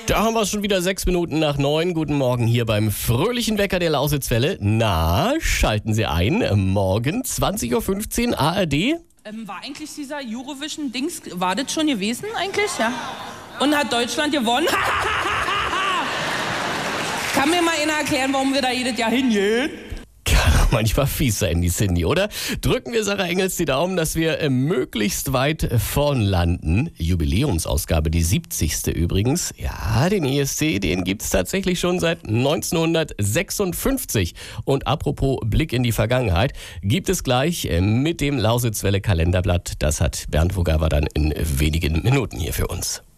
Da haben wir es schon wieder 6 Minuten nach 9. Guten Morgen hier beim fröhlichen Wecker der Lausitzwelle. Na, schalten Sie ein. Morgen 20.15 Uhr ARD. War eigentlich dieser Eurovision-Dings, war das schon gewesen eigentlich? Ja. Und hat Deutschland gewonnen? Kann mir mal einer erklären, warum wir da jedes Jahr hingehen? Kann auch manchmal fies sein, die Cindy, oder? Drücken wir Sarah Engels die Daumen, dass wir möglichst weit vorn landen. Jubiläumsausgabe, die 70. übrigens. Ja, den ESC, den gibt's tatsächlich schon seit 1956. Und apropos Blick in die Vergangenheit, gibt es gleich mit dem Lausitzwelle Kalenderblatt. Das hat Bernd Vogawa dann in wenigen Minuten hier für uns.